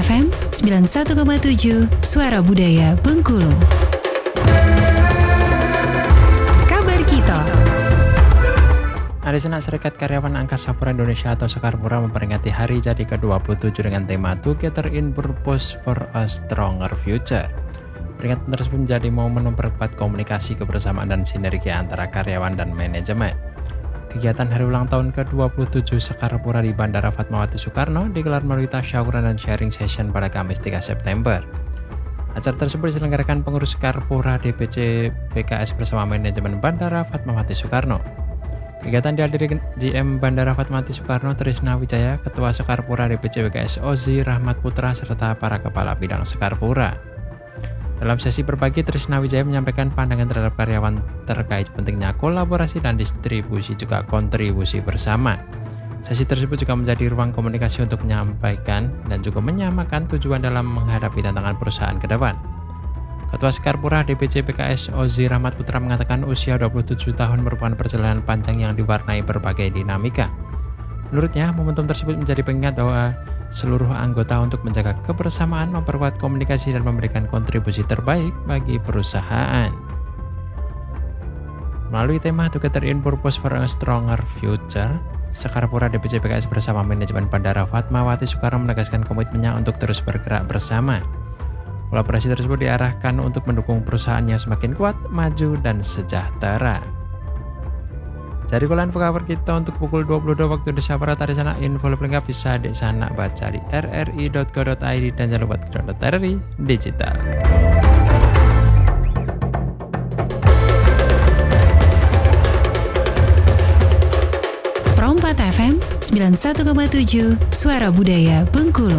FM 91,7 Suara Budaya Bengkulu. Kabar kita. Arisan Serikat Karyawan Angkasa Pura Indonesia atau Sekarpura memperingati hari jadi ke-27 dengan tema Together in Purpose for a Stronger Future. Peringatan tersebut menjadi momen memperkuat komunikasi, kebersamaan, dan sinergi antara karyawan dan manajemen. Kegiatan hari ulang tahun ke-27 Sekarpura di Bandara Fatmawati Soekarno digelar melalui tasyawuran dan sharing session pada Kamis 3 September. Acara tersebut diselenggarakan pengurus Sekarpura DPC PKS bersama manajemen Bandara Fatmawati Soekarno. Kegiatan dihadiri GM Bandara Fatmawati Soekarno Trisna Wijaya, Ketua Sekarpura DPC PKS Ozi Rahmat Putra, serta para kepala bidang Sekarpura. Dalam sesi berbagi, Trisna Wijaya menyampaikan pandangan terhadap karyawan terkait pentingnya kolaborasi dan distribusi juga kontribusi bersama. Sesi tersebut juga menjadi ruang komunikasi untuk menyampaikan dan juga menyamakan tujuan dalam menghadapi tantangan perusahaan ke depan. Ketua Sekarpura DPC PKS Ozi Rahmat Putra mengatakan usia 27 tahun merupakan perjalanan panjang yang diwarnai berbagai dinamika. Menurutnya, momentum tersebut menjadi pengingat bahwa seluruh anggota untuk menjaga kebersamaan, memperkuat komunikasi, dan memberikan kontribusi terbaik bagi perusahaan. Melalui tema Together in Purpose for a Stronger Future, Sekarpura DPC PKS bersama manajemen Bandara Fatmawati Soekarno menegaskan komitmennya untuk terus bergerak bersama. Kolaborasi tersebut diarahkan untuk mendukung perusahaannya semakin kuat, maju, dan sejahtera. Jadi info kabar kita untuk pukul 22 waktu Indonesia Barat. Di sana info lengkap bisa di sana baca di rri.co.id dan jangan lupa RRI Digital. Pro 4 FM 91,7 Suara Budaya Bengkulu.